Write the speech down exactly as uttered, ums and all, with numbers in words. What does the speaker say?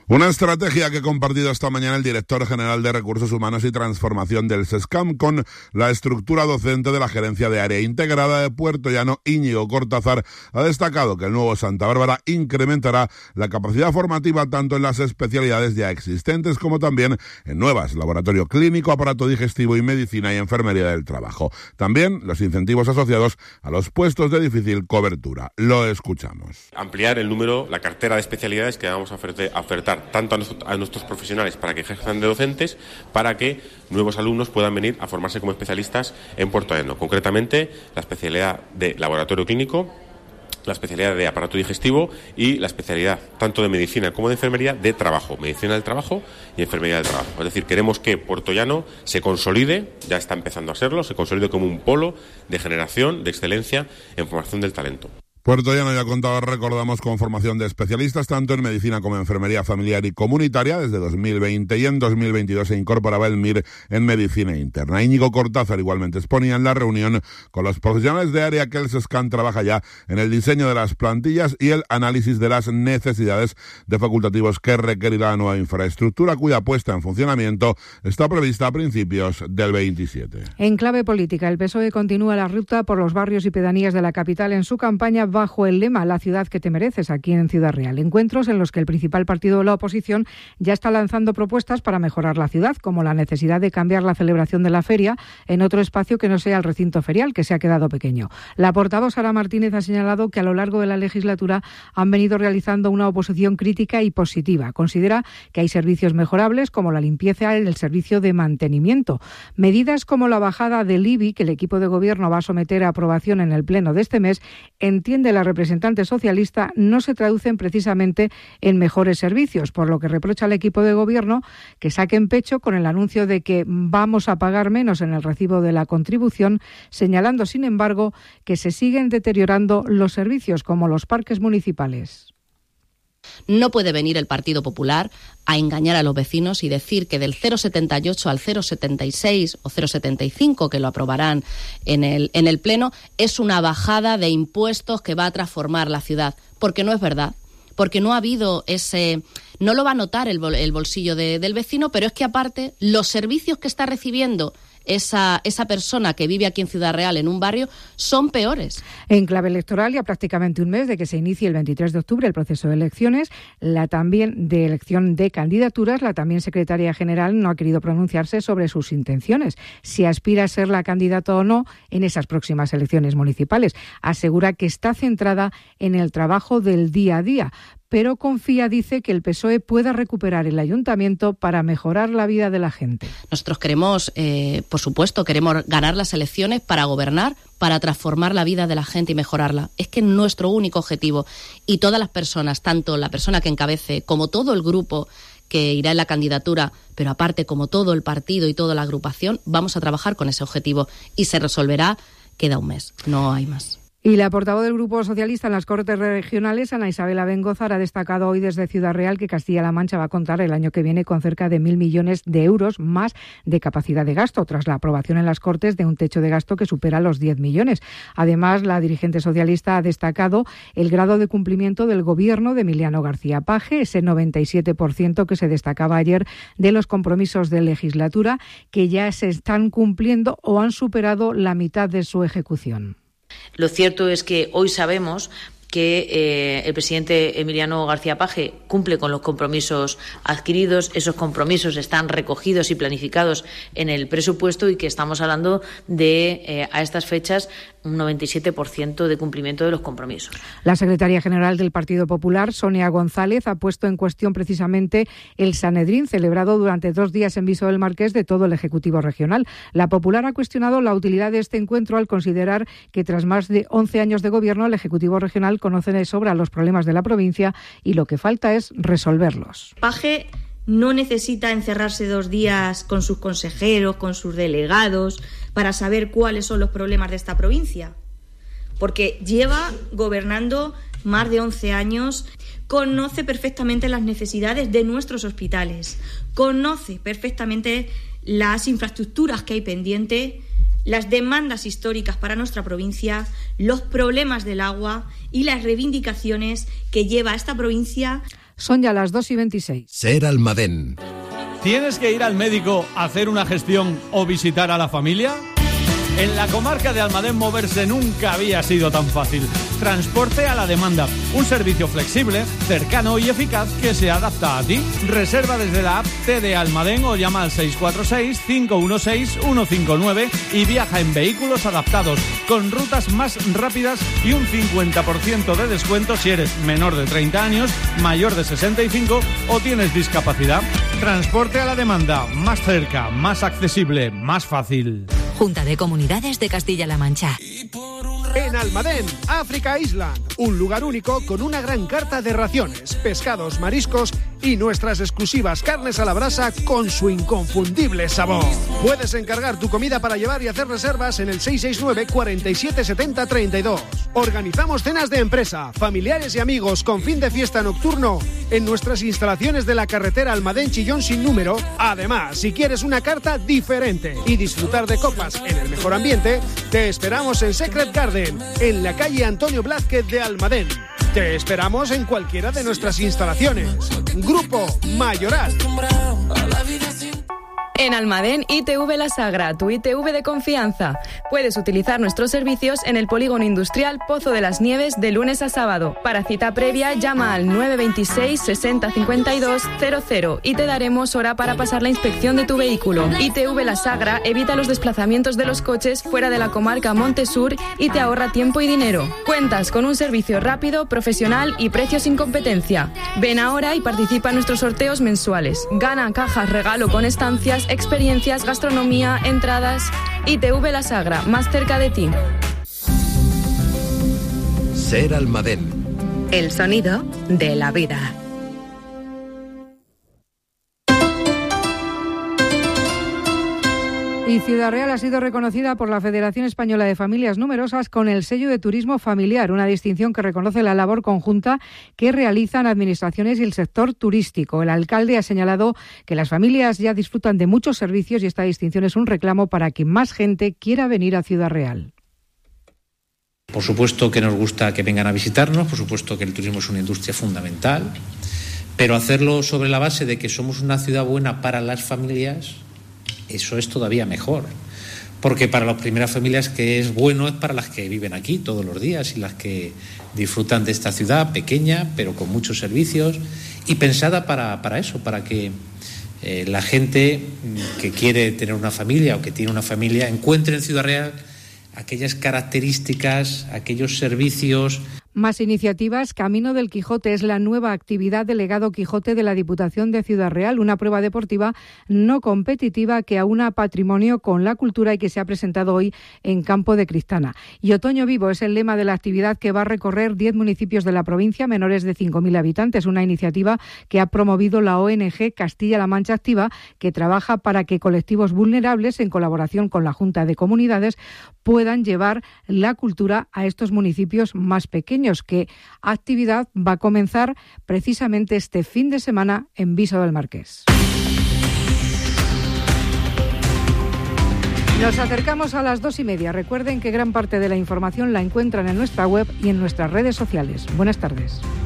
Una estrategia que ha compartido esta mañana el director general de Recursos Humanos y Transformación del SESCAM con la estructura docente de la Gerencia de Área Integrada de Puerto Llano. Íñigo Cortázar ha destacado que el nuevo Santa Bárbara incrementará la capacidad formativa tanto en las especialidades ya existentes como también en nuevas: laboratorio clínico, aparato digestivo y medicina y enfermería del trabajo. También los incentivos asociados a los puestos de difícil cobertura. Lo escuchamos. Ampliar el número, la cartera de especialidades que vamos a ofertar tanto a nuestros profesionales para que ejerzan de docentes, para que nuevos alumnos puedan venir a formarse como especialistas en Puerto Llano. Concretamente, la especialidad de laboratorio clínico, la especialidad de aparato digestivo y la especialidad tanto de medicina como de enfermería de trabajo, medicina del trabajo y enfermería del trabajo. Es decir, queremos que Puerto Llano se consolide, ya está empezando a serlo, se consolide como un polo de generación de excelencia en formación del talento. Puerto Llano ya contaba, recordamos, con formación de especialistas tanto en medicina como en enfermería familiar y comunitaria desde dos mil veinte, y en dos mil veintidós se incorporaba el M I R en medicina interna. Íñigo Cortázar igualmente exponía en la reunión con los profesionales de área que el SESCAM trabaja ya en el diseño de las plantillas y el análisis de las necesidades de facultativos que requerirá la nueva infraestructura, cuya puesta en funcionamiento está prevista a principios del veintisiete. En clave política, el P S O E continúa la ruta por los barrios y pedanías de la capital en su campaña bajo el lema "La ciudad que te mereces", aquí en Ciudad Real. Encuentros en los que el principal partido de la oposición ya está lanzando propuestas para mejorar la ciudad, como la necesidad de cambiar la celebración de la feria en otro espacio que no sea el recinto ferial, que se ha quedado pequeño. La portavoz Sara Martínez ha señalado que a lo largo de la legislatura han venido realizando una oposición crítica y positiva. Considera que hay servicios mejorables, como la limpieza y el servicio de mantenimiento. Medidas como la bajada del I B I, que el equipo de gobierno va a someter a aprobación en el pleno de este mes, entiende de la representante socialista, no se traducen precisamente en mejores servicios, por lo que reprocha al equipo de gobierno que saquen pecho con el anuncio de que vamos a pagar menos en el recibo de la contribución, señalando, sin embargo, que se siguen deteriorando los servicios como los parques municipales. No puede venir el Partido Popular a engañar a los vecinos y decir que del cero coma setenta y ocho al cero coma setenta y seis o cero coma setenta y cinco, que lo aprobarán en el, en el Pleno, es una bajada de impuestos que va a transformar la ciudad, porque no es verdad. Porque no ha habido ese... No lo va a notar el, bol, el bolsillo de, del vecino, pero es que aparte los servicios que está recibiendo esa, esa persona que vive aquí en Ciudad Real, en un barrio, son peores. En clave electoral, y a prácticamente un mes de que se inicie el veintitrés de octubre el proceso de elecciones, la también de elección de candidaturas, la también secretaria general no ha querido pronunciarse sobre sus intenciones, si aspira a ser la candidata o no en esas próximas elecciones municipales. Asegura que está centrada en el trabajo del día a día, pero confía, dice, que el P S O E pueda recuperar el ayuntamiento para mejorar la vida de la gente. Nosotros queremos, eh, por supuesto, queremos ganar las elecciones para gobernar, para transformar la vida de la gente y mejorarla. Es que es nuestro único objetivo. Y todas las personas, tanto la persona que encabece como todo el grupo que irá en la candidatura, pero aparte como todo el partido y toda la agrupación, vamos a trabajar con ese objetivo y se resolverá, queda un mes, no hay más. Y la portavoz del Grupo Socialista en las Cortes Regionales, Ana Isabel Abengozar, ha destacado hoy desde Ciudad Real que Castilla-La Mancha va a contar el año que viene con cerca de mil millones de euros más de capacidad de gasto, tras la aprobación en las Cortes de un techo de gasto que supera los diez millones. Además, la dirigente socialista ha destacado el grado de cumplimiento del Gobierno de Emiliano García Paje, ese noventa y siete por ciento que se destacaba ayer de los compromisos de legislatura, que ya se están cumpliendo o han superado la mitad de su ejecución. Lo cierto es que hoy sabemos que eh, el presidente Emiliano García Paje cumple con los compromisos adquiridos, esos compromisos están recogidos y planificados en el presupuesto y que estamos hablando de, eh, a estas fechas, un noventa y siete por ciento de cumplimiento de los compromisos. La secretaria general del Partido Popular, Sonia González, ha puesto en cuestión precisamente el Sanedrín, celebrado durante dos días en Viso del Marqués de todo el Ejecutivo Regional. La Popular ha cuestionado la utilidad de este encuentro al considerar que tras más de once años de gobierno el Ejecutivo Regional conoce de sobra los problemas de la provincia y lo que falta es resolverlos. Paje no necesita encerrarse dos días con sus consejeros, con sus delegados, para saber cuáles son los problemas de esta provincia, porque lleva gobernando más de once años, conoce perfectamente las necesidades de nuestros hospitales, conoce perfectamente las infraestructuras que hay pendientes, las demandas históricas para nuestra provincia, los problemas del agua y las reivindicaciones que lleva a esta provincia. Son ya las dos y veintiséis. Ser Almadén. ¿Tienes que ir al médico a hacer una gestión o visitar a la familia? En la comarca de Almadén moverse nunca había sido tan fácil. Transporte a la demanda, un servicio flexible, cercano y eficaz que se adapta a ti. Reserva desde la app T de Almadén o llama al seis cuatro seis, cinco uno seis, uno cinco nueve y viaja en vehículos adaptados, con rutas más rápidas y un cincuenta por ciento de descuento si eres menor de treinta años, mayor de sesenta y cinco o tienes discapacidad. Transporte a la demanda, más cerca, más accesible, más fácil. Junta de Comunidades de Castilla-La Mancha. En Almadén, Africa Island, un lugar único con una gran carta de raciones, pescados, mariscos y nuestras exclusivas carnes a la brasa con su inconfundible sabor. Puedes encargar tu comida para llevar y hacer reservas en el seis seis nueve, cuatro siete siete cero, tres dos. Organizamos cenas de empresa, familiares y amigos con fin de fiesta nocturno en nuestras instalaciones de la carretera Almadén-Chillón sin número. Además, si quieres una carta diferente y disfrutar de copas en el mejor ambiente, te esperamos en Secret Garden, en la calle Antonio Blázquez de Almadén. Te esperamos en cualquiera de nuestras instalaciones. Grupo Mayoral. En Almadén, I T V La Sagra, tu I T V de confianza. Puedes utilizar nuestros servicios en el polígono industrial Pozo de las Nieves de lunes a sábado. Para cita previa, llama al nueve veintiséis, sesenta, cincuenta y dos, cero cero y te daremos hora para pasar la inspección de tu vehículo. I T V La Sagra evita los desplazamientos de los coches fuera de la comarca Montesur y te ahorra tiempo y dinero. Cuentas con un servicio rápido, profesional y precios sin competencia. Ven ahora y participa en nuestros sorteos mensuales. Gana cajas regalo con estancias, experiencias, gastronomía, entradas. I T V La Sagra, más cerca de ti. Ser Almadén. El sonido de la vida. Y Ciudad Real ha sido reconocida por la Federación Española de Familias Numerosas con el sello de turismo familiar, una distinción que reconoce la labor conjunta que realizan administraciones y el sector turístico. El alcalde ha señalado que las familias ya disfrutan de muchos servicios y esta distinción es un reclamo para que más gente quiera venir a Ciudad Real. Por supuesto que nos gusta que vengan a visitarnos, por supuesto que el turismo es una industria fundamental, pero hacerlo sobre la base de que somos una ciudad buena para las familias, eso es todavía mejor, porque para las primeras familias que es bueno es para las que viven aquí todos los días y las que disfrutan de esta ciudad pequeña pero con muchos servicios y pensada para, para eso, para que eh, la gente que quiere tener una familia o que tiene una familia encuentre en Ciudad Real aquellas características, aquellos servicios. Más iniciativas. Camino del Quijote es la nueva actividad del Legado Quijote de la Diputación de Ciudad Real, una prueba deportiva no competitiva que aúna patrimonio con la cultura y que se ha presentado hoy en Campo de Cristana. Y Otoño Vivo es el lema de la actividad que va a recorrer diez municipios de la provincia menores de cinco mil habitantes, una iniciativa que ha promovido la O N G Castilla-La Mancha Activa, que trabaja para que colectivos vulnerables, en colaboración con la Junta de Comunidades, puedan llevar la cultura a estos municipios más pequeños. Que actividad va a comenzar precisamente este fin de semana en Viso del Marqués. Nos acercamos a las dos y media. Recuerden que gran parte de la información la encuentran en nuestra web y en nuestras redes sociales. Buenas tardes.